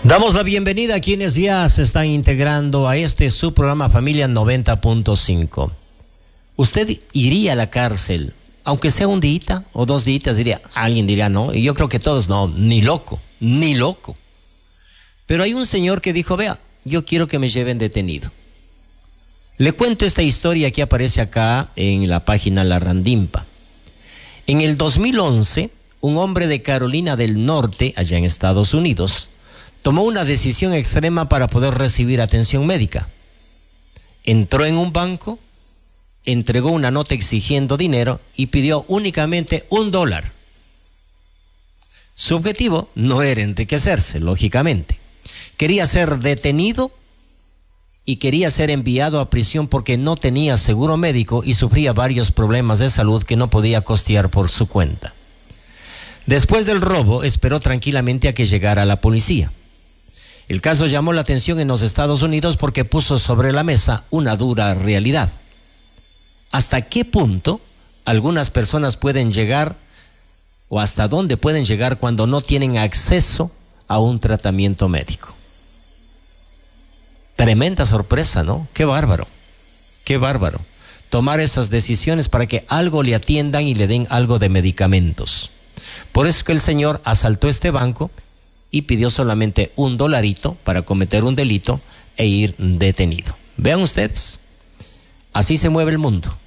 Damos la bienvenida a quienes ya se están integrando a este su programa Familia 90.5. ¿Usted iría a la cárcel, aunque sea un día o 2 días? Alguien diría no, y yo creo que todos no, ni loco, ni loco. Pero hay un señor que dijo, vea, yo quiero que me lleven detenido. Le cuento esta historia que aparece acá en la página La Randimpa. En el 2011, un hombre de Carolina del Norte, allá en Estados Unidos, tomó una decisión extrema para poder recibir atención médica. Entró en un banco, entregó una nota exigiendo dinero y pidió únicamente $1. Su objetivo no era enriquecerse, lógicamente. Quería ser detenido y quería ser enviado a prisión porque no tenía seguro médico y sufría varios problemas de salud que no podía costear por su cuenta. Después del robo, esperó tranquilamente a que llegara la policía. El caso llamó la atención en los Estados Unidos porque puso sobre la mesa una dura realidad. ¿Hasta qué punto algunas personas pueden llegar o hasta dónde pueden llegar cuando no tienen acceso a un tratamiento médico? Tremenda sorpresa, ¿no? Qué bárbaro, qué bárbaro. Tomar esas decisiones para que algo le atiendan y le den algo de medicamentos. Por eso que el señor asaltó este banco y pidió solamente $1 para cometer un delito e ir detenido. Vean ustedes, así se mueve el mundo.